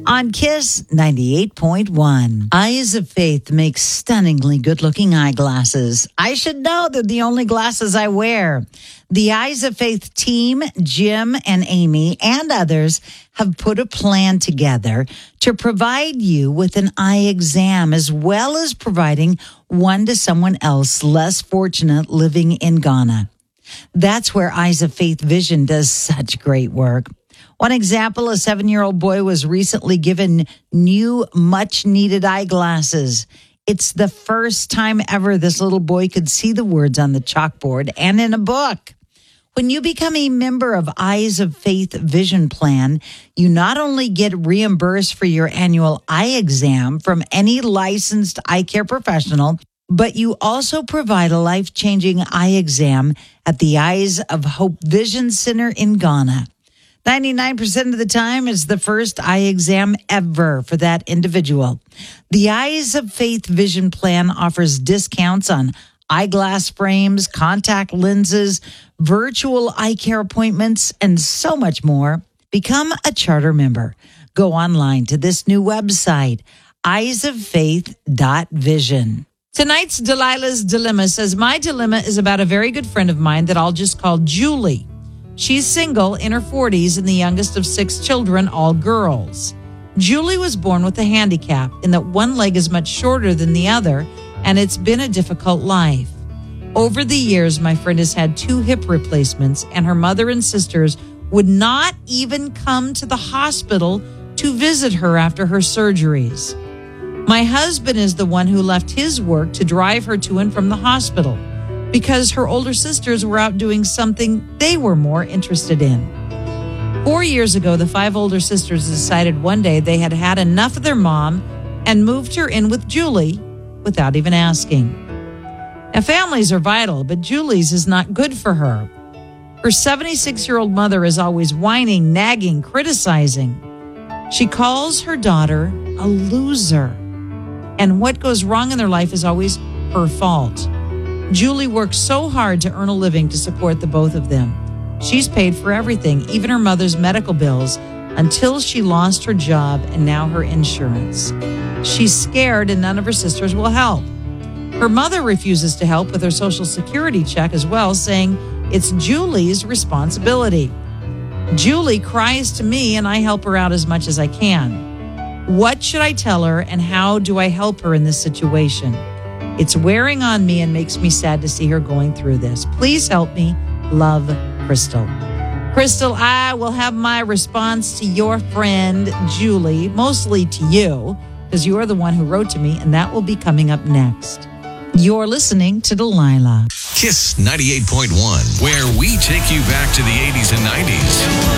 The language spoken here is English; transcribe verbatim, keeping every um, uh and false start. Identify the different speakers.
Speaker 1: on Kiss ninety-eight point one. Eyes of Faith makes stunningly good-looking eyeglasses. I should know they're the only glasses I wear. The Eyes of Faith team, Jim and Amy and others, have put a plan together to provide you with an eye exam as well as providing one to someone else less fortunate living in Ghana. That's where Eyes of Faith Vision does such great work. One example, a seven-year-old boy was recently given new, much-needed eyeglasses. It's the first time ever this little boy could see the words on the chalkboard and in a book. When you become a member of Eyes of Faith Vision Plan, you not only get reimbursed for your annual eye exam from any licensed eye care professional, but you also provide a life-changing eye exam at the Eyes of Hope Vision Center in Ghana. ninety-nine percent of the time, it's the first eye exam ever for that individual. The Eyes of Faith Vision Plan offers discounts on eyeglass frames, contact lenses, virtual eye care appointments, and so much more. Become a charter member. Go online to this new website, eyes of faith dot vision. Tonight's Delilah's Dilemma says, my dilemma is about a very good friend of mine that I'll just call Julie. She's single, in her forties, and the youngest of six children, all girls. Julie was born with a handicap in that one leg is much shorter than the other, and it's been a difficult life. Over the years, my friend has had two hip replacements, and her mother and sisters would not even come to the hospital to visit her after her surgeries. My husband is the one who left his work to drive her to and from the hospital because her older sisters were out doing something they were more interested in. Four years ago, the five older sisters decided one day they had had enough of their mom and moved her in with Julie without even asking. Now, families are vital, but Julie's is not good for her. Her seventy-six-year-old mother is always whining, nagging, criticizing. She calls her daughter a loser. And what goes wrong in their life is always her fault. Julie works so hard to earn a living to support the both of them. She's paid for everything, even her mother's medical bills, until she lost her job and now her insurance. She's scared and none of her sisters will help. Her mother refuses to help with her Social Security check as well, saying it's Julie's responsibility. Julie cries to me and I help her out as much as I can. What should I tell her and how do I help her in this situation? It's wearing on me and makes me sad to see her going through this. Please help me. Love, Crystal. Crystal, I will have my response to your friend, Julie, mostly to you, because you are the one who wrote to me, and that will be coming up next. You're listening to Delilah.
Speaker 2: Kiss ninety-eight point one, where we take you back to the eighties and nineties.